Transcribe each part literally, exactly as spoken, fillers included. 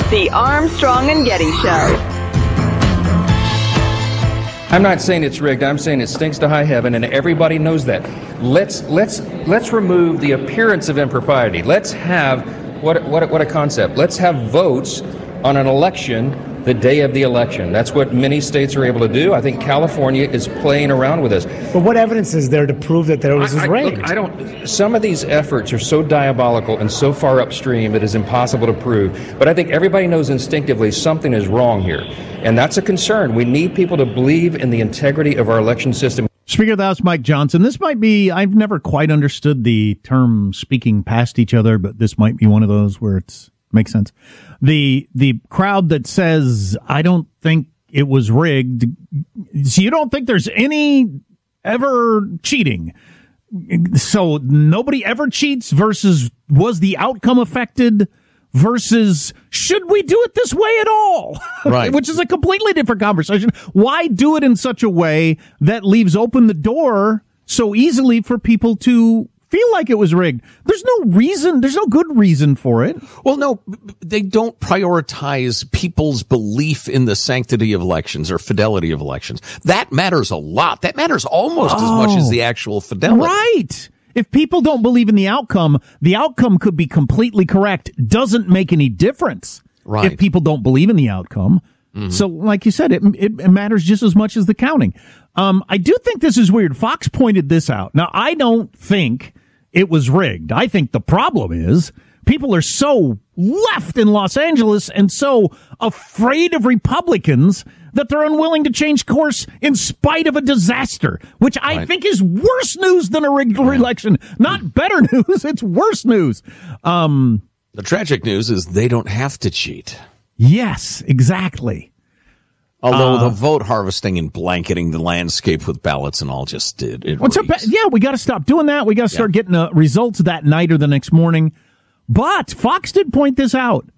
The Armstrong and Getty Show. I'm not saying it's rigged. I'm saying it stinks to high heaven, and everybody knows that. Let's let's let's remove the appearance of impropriety. Let's have what what what a concept. Let's have votes on an election the day of the election. That's what many states are able to do. I think California is playing around with this. But what evidence is there to prove that there was I, I, rigged? look, I don't. Some of these efforts are so diabolical and so far upstream it is impossible to prove. But I think everybody knows instinctively something is wrong here, and that's a concern. We need people to believe in the integrity of our election system. Speaker of the House Mike Johnson. This might be, I've never quite understood the term speaking past each other, but this might be one of those where it's makes sense. The the crowd that says, I don't think it was rigged. So you don't think there's any ever cheating. So nobody ever cheats versus was the outcome affected versus should we do it this way at all? Right. Which is a completely different conversation. Why do it in such a way that leaves open the door so easily for people to feel like it was rigged? There's no reason, there's no good reason for it. Well, no, they don't prioritize people's belief in the sanctity of elections or fidelity of elections. That matters a lot. That matters almost oh, as much as the actual fidelity. Right. If people don't believe in the outcome, the outcome could be completely correct. Doesn't make any difference. Right. If people don't believe in the outcome. Mm-hmm. So, like you said, it, it, it matters just as much as the counting. Um, I do think this is weird. Fox pointed this out. Now, I don't think it was rigged. I think the problem is people are so left in Los Angeles and so afraid of Republicans that they're unwilling to change course in spite of a disaster, which I right. think is worse news than a rigged yeah. election. Not better news. It's worse news. Um, the tragic news is they don't have to cheat. Yes, exactly. Although uh, the vote harvesting and blanketing the landscape with ballots and all just did it. What's up? Yeah, we got to stop doing that. We got to start yeah. getting uh, results that night or the next morning. But Fox did point this out.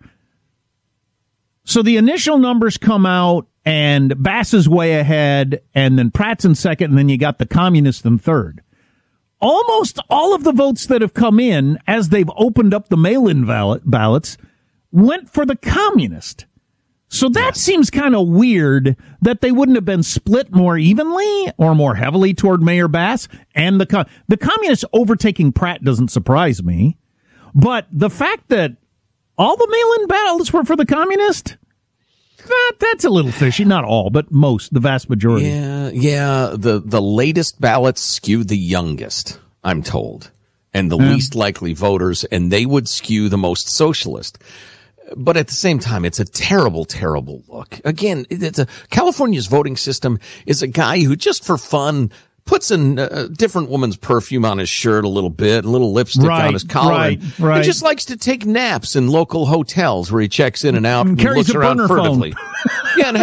So the initial numbers come out, and Bass is way ahead, and then Pratt's in second, and then you got the communists in third. Almost all of the votes that have come in as they've opened up the mail-in ballot, ballots went for the communist. So that yes. seems kind of weird that they wouldn't have been split more evenly or more heavily toward Mayor Bass. And the com- the communists overtaking Pratt doesn't surprise me. But the fact that all the mail-in ballots were for the communist, that, that's a little fishy. Not all, but most, the vast majority. Yeah, yeah. The, the latest ballots skew the youngest, I'm told, and the yeah. least likely voters, and they would skew the most socialist. But at the same time, it's a terrible, terrible look. Again, it's a, California's voting system is a guy who just for fun puts a uh, different woman's perfume on his shirt a little bit, a little lipstick right, on his collar, right, and, right. and just likes to take naps in local hotels where he checks in and out and, and carries looks a around burner furtively. phone. Yeah, and